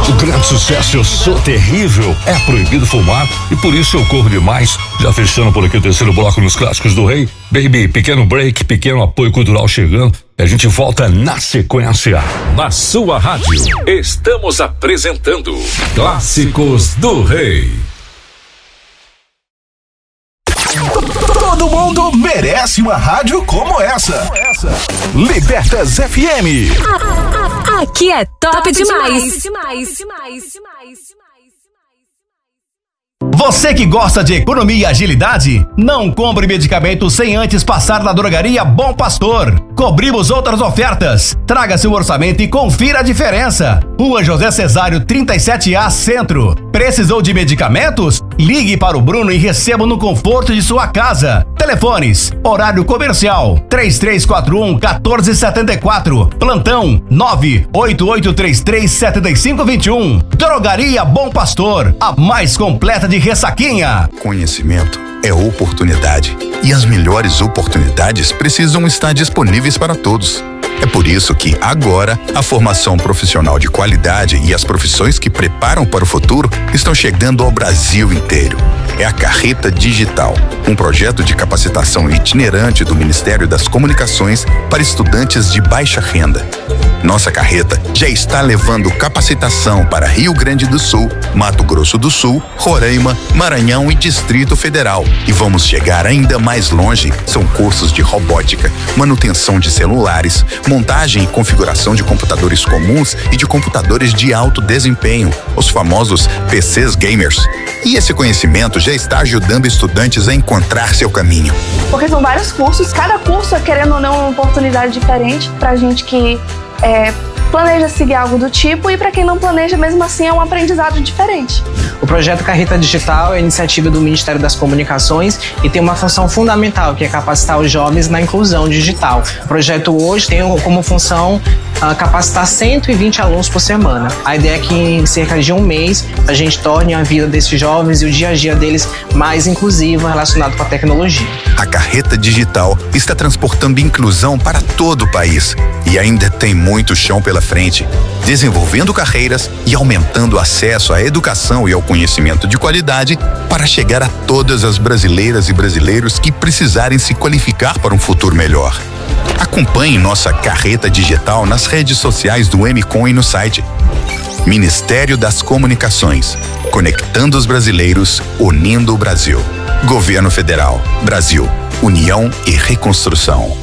O grande sucesso Eu Sou Terrível, É Proibido Fumar e Por Isso Eu Corro Demais. Já fechando por aqui o terceiro bloco nos clássicos do Rei. Baby, pequeno break, pequeno apoio cultural chegando. E a gente volta na sequência. Na sua rádio, estamos apresentando Clássicos do Rei. Todo mundo merece uma rádio como essa. Libertas FM. Aqui é top demais. Você que gosta de economia e agilidade, não compre medicamento sem antes passar na drogaria Bom Pastor. Cobrimos outras ofertas. Traga seu orçamento e confira a diferença. Rua José Cesário 37A Centro. Precisou de medicamentos? Ligue para o Bruno e receba no conforto de sua casa. Telefones: horário comercial 3341-1474. Plantão 98833-7521. Drogaria Bom Pastor, a mais completa de Ressaquinha. Conhecimento é oportunidade. E as melhores oportunidades precisam estar disponíveis para todos. É por isso que agora a formação profissional de qualidade e as profissões que preparam para o futuro estão chegando ao Brasil inteiro. É a Carreta Digital, um projeto de capacitação itinerante do Ministério das Comunicações para estudantes de baixa renda. Nossa carreta já está levando capacitação para Rio Grande do Sul, Mato Grosso do Sul, Roraima, Maranhão e Distrito Federal. E vamos chegar ainda mais longe. São cursos de robótica, manutenção de celulares, montagem e configuração de computadores comuns e de computadores de alto desempenho, os famosos PCs gamers. E esse conhecimento já está ajudando estudantes a encontrar seu caminho. Porque são vários cursos, cada curso, querendo ou não, uma oportunidade diferente pra gente que planeja seguir algo do tipo, e para quem não planeja, mesmo assim, é um aprendizado diferente. O projeto Carreta Digital é a iniciativa do Ministério das Comunicações e tem uma função fundamental, que é capacitar os jovens na inclusão digital. O projeto hoje tem como função capacitar 120 alunos por semana. A ideia é que em cerca de um mês a gente torne a vida desses jovens e o dia a dia deles mais inclusivo, relacionado com a tecnologia. A Carreta Digital está transportando inclusão para todo o país e ainda tem muito chão pela frente, desenvolvendo carreiras e aumentando o acesso à educação e ao conhecimento de qualidade para chegar a todas as brasileiras e brasileiros que precisarem se qualificar para um futuro melhor. Acompanhe nossa Carreta Digital nas redes sociais do MCOM e no site. Ministério das Comunicações, conectando os brasileiros, unindo o Brasil. Governo Federal, Brasil, União e Reconstrução.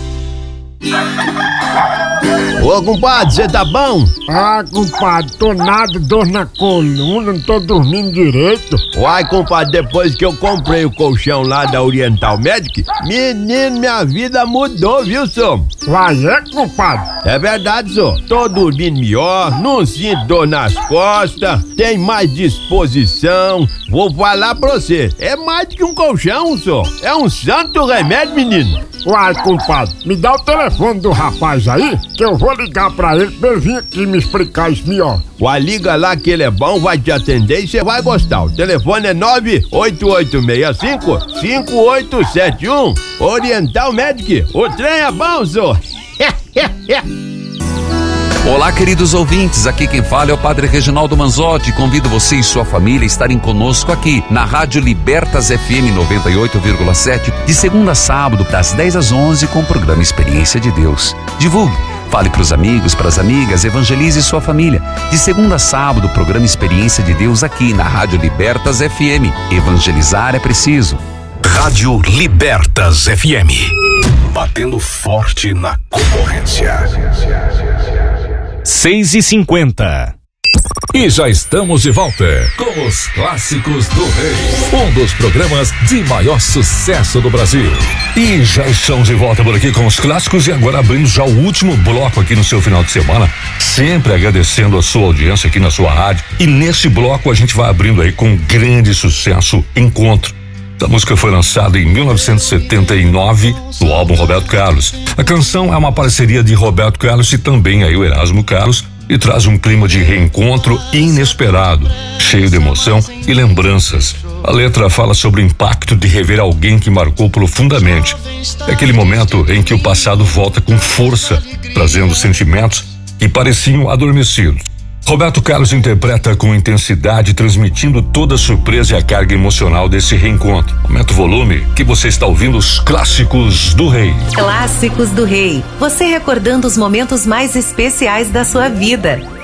Ô, compadre, você tá bom? Ah, compadre, tô nada, dor na coluna, não tô dormindo direito. Uai, compadre, depois que eu comprei o colchão lá da Oriental Medic, menino, minha vida mudou, viu, senhor? Uai, é, compadre? É verdade, senhor. Tô dormindo melhor, não sinto dor nas costas, tem mais disposição. Vou falar pra você, é mais do que um colchão, senhor. É um santo remédio, menino. Uai, compadre, me dá o telefone do rapaz aí, que eu vou ligar pra ele vir aqui me explicar isso melhor. Uai, liga lá que ele é bom, vai te atender e você vai gostar. O telefone é 98865-5871. Oriental Medic, o trem é bom, senhor. Olá, queridos ouvintes, aqui quem fala é o Padre Reginaldo Manzotti. Convido você e sua família a estarem conosco aqui na Rádio Libertas FM 98,7, de segunda a sábado, das 10 às 11, com o programa Experiência de Deus. Divulgue, fale para os amigos, para as amigas, evangelize sua família. De segunda a sábado, programa Experiência de Deus aqui na Rádio Libertas FM. Evangelizar é preciso. Rádio Libertas FM. Batendo forte na concorrência. 6h50. E já estamos de volta com os Clássicos do Rei, um dos programas de maior sucesso do Brasil. E já estamos de volta por aqui com os clássicos e agora abrindo já o último bloco aqui no seu final de semana, sempre agradecendo a sua audiência aqui na sua rádio. E nesse bloco a gente vai abrindo aí com um grande sucesso, Encontro. A música foi lançada em 1979 no álbum Roberto Carlos. A canção é uma parceria de Roberto Carlos e também aí o Erasmo Carlos e traz um clima de reencontro inesperado, cheio de emoção e lembranças. A letra fala sobre o impacto de rever alguém que marcou profundamente. É aquele momento em que o passado volta com força, trazendo sentimentos que pareciam adormecidos. Roberto Carlos interpreta com intensidade, transmitindo toda a surpresa e a carga emocional desse reencontro. Aumenta o volume que você está ouvindo os Clássicos do Rei. Clássicos do Rei. Você recordando os momentos mais especiais da sua vida.